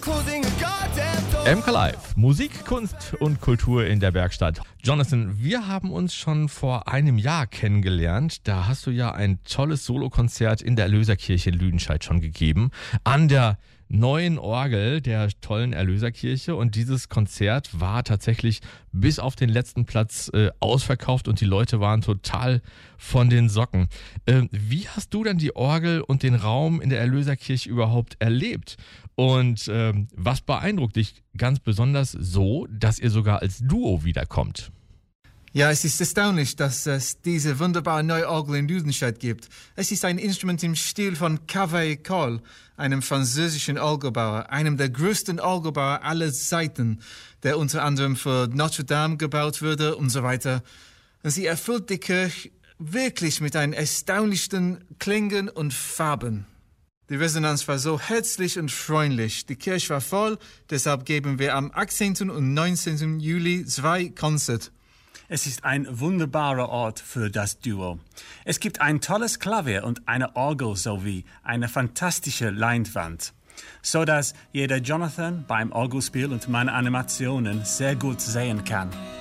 MK Live, Musik, Kunst und Kultur in der Werkstatt. Jonathan, wir haben uns schon vor einem Jahr kennengelernt. Da hast du ja ein tolles Solokonzert in der Erlöserkirche in Lüdenscheid schon gegeben. An der neuen Orgel der tollen Erlöserkirche. Und dieses Konzert war tatsächlich bis auf den letzten Platz ausverkauft und die Leute waren total von den Socken. Wie hast du denn die Orgel und den Raum in der Erlöserkirche überhaupt erlebt? Und was beeindruckt dich ganz besonders so, dass ihr sogar als Duo wiederkommt? Ja, es ist erstaunlich, dass es diese wunderbare neue Orgel in Lüdenscheid gibt. Es ist ein Instrument im Stil von Cavey Cole, einem französischen Orgelbauer, einem der größten Orgelbauer aller Zeiten, der unter anderem für Notre Dame gebaut wurde und so weiter. Und sie erfüllt die Kirche wirklich mit einem erstaunlichen Klängen und Farben. Die Resonanz war so herzlich und freundlich. Die Kirche war voll, deshalb geben wir am 18. und 19. Juli 2 Konzerte. Es ist ein wunderbarer Ort für das Duo. Es gibt ein tolles Klavier und eine Orgel sowie eine fantastische Leinwand, so dass jeder Jonathan beim Orgelspiel und meine Animationen sehr gut sehen kann.